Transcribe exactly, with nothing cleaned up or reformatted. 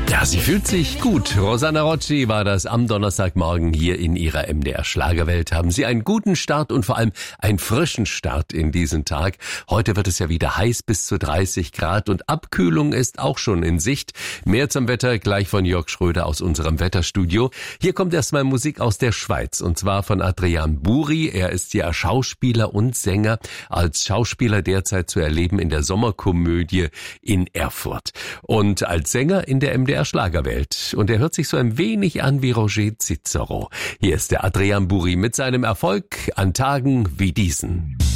Ja, sie fühlt sich gut. Rosanna Rocci war das am Donnerstagmorgen hier in ihrer M D R Schlagerwelt. Haben Sie einen guten Start und vor allem einen frischen Start in diesen Tag. Heute wird es ja wieder heiß bis zu dreißig Grad und Abkühlung ist auch schon in Sicht. Mehr zum Wetter gleich von Jörg Schröder aus unserem Wetterstudio. Hier kommt erstmal Musik aus der Schweiz und zwar von Adrian Buri. Er ist ja Schauspieler und Sänger, als Schauspieler derzeit zu erleben in der Sommerkomödie in Erfurt und als Sänger in der M D R Schlagerwelt. Und er hört sich so ein wenig an wie Roger Cicero. Hier ist der Adrian Buri mit seinem Erfolg an Tagen wie diesen.